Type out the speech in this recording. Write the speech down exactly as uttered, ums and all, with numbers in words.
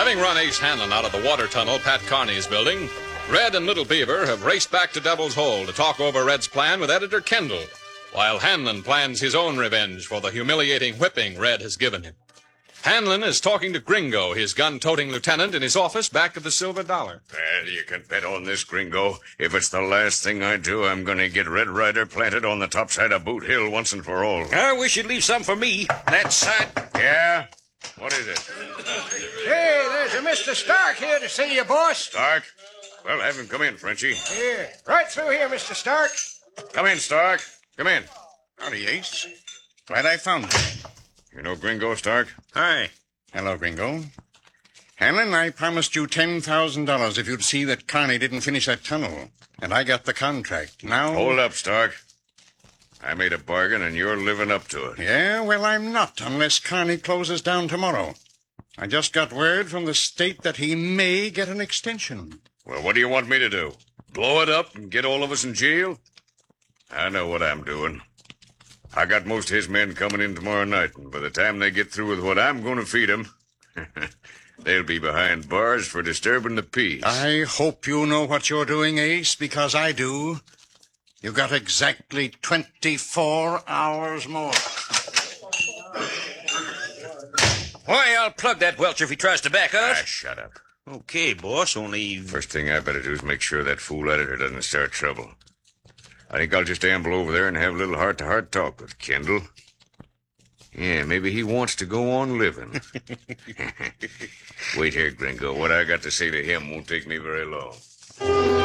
Having run Ace Hanlon out of the water tunnel Pat Carney is building, Red and Little Beaver have raced back to Devil's Hole to talk over Red's plan with Editor Kendall, while Hanlon plans his own revenge for the humiliating whipping Red has given him. Hanlon is talking to Gringo, his gun-toting lieutenant, in his office back of the Silver Dollar. Well, you can bet on this, Gringo. If it's the last thing I do, I'm going to get Red Ryder planted on the top side of Boot Hill once and for all. I wish you'd leave some for me. That side... Yeah? What is it? Hey, there's a Mister Stark here to see you, boss. Stark? Well, have him come in, Frenchie. Here, right through here, Mister Stark. Come in, Stark. Come in. Howdy, Ace. Glad I found you. You know Gringo, Stark? Hi. Hello, Gringo. Hanlon, I promised you ten thousand dollars if you'd see that Carney didn't finish that tunnel. And I got the contract. Now... Hold up, Stark. I made a bargain, and you're living up to it. Yeah, well, I'm not, unless Carney closes down tomorrow. I just got word from the state that he may get an extension. Well, what do you want me to do? Blow it up and get all of us in jail? I know what I'm doing. I got most of his men coming in tomorrow night, and by the time they get through with what I'm going to feed them, they'll be behind bars for disturbing the peace. I hope you know what you're doing, Ace, because I do. You got exactly twenty-four hours more. Why, I'll plug that Welcher if he tries to back Ah, us. shut up. Okay, boss, only... First thing I better do is make sure that fool editor doesn't start trouble. I think I'll just amble over there and have a little heart-to-heart talk with Kendall. Yeah, maybe he wants to go on living. Wait here, Gringo. What I got to say to him won't take me very long.